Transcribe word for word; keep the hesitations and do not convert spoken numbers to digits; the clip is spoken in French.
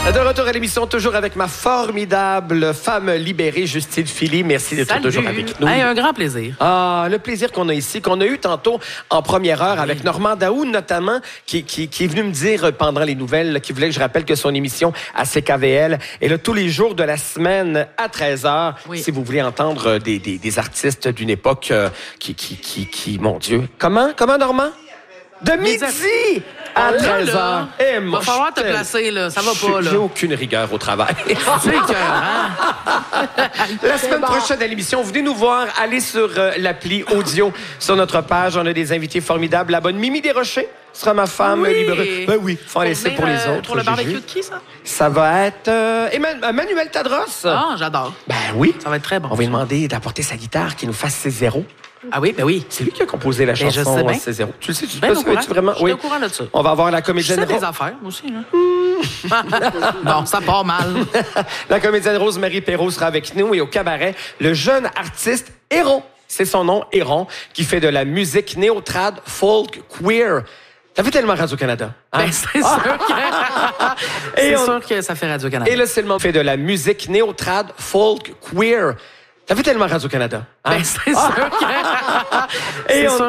De retour à l'émission, toujours avec ma formidable femme libérée, Justine Philly. Merci d'être Salut. toujours avec nous. Hey, un grand plaisir. Ah, le plaisir qu'on a ici, qu'on a eu tantôt en première heure avec Normand Daou, notamment, qui, qui, qui est venu me dire pendant les nouvelles qu'il voulait que je rappelle que son émission à C K V L est là tous les jours de la semaine à treize heures. Oui. Si vous voulez entendre des, des, des artistes d'une époque euh, qui, qui, qui, qui, mon Dieu. Comment? Comment, Normand? De midi à treize heures. Il va falloir te placer, là. Ça va pas, là. J'ai aucune rigueur au travail. C'est écœurant. La semaine prochaine à l'émission, venez nous voir. Allez sur euh, l'appli audio sur notre page. On a des invités formidables. La bonne Mimi Desrochers sera ma femme Oui. libérée. Ben oui, faut en laisser pour les euh, autres. Pour le barbecue Gigi. de qui, ça? Ça va être euh, Emmanuel, Emmanuel Tadros. Ah, j'adore. Ben oui. Ça va être très bon. On va lui demander d'apporter sa guitare, qu'il nous fasse ses zéros. Ah oui, ben oui. C'est lui qui a composé la Ben, je chanson sais bien. C'est zéro. Tu le sais, tu Ben le au sais, courant. tu vraiment? Je suis au courant de ça. On va avoir la Je comédienne sais des Rose. affaires, moi aussi, là. Bon, ça part mal. La comédienne Rose-Marie Perrault sera avec nous et au cabaret, le jeune artiste Héron. C'est son nom, Héron, qui fait de la musique néo-trad, folk, queer. T'as vu tellement Radio-Canada? Hein? Ben, c'est sûr que... Et c'est on- sûr que ça fait Radio-Canada. Et là, c'est le moment fait de la musique néo-trad, folk, queer. T'as vu tellement Radio-Canada? Hein? Ben, c'est sûr que... Et c'est on- sûr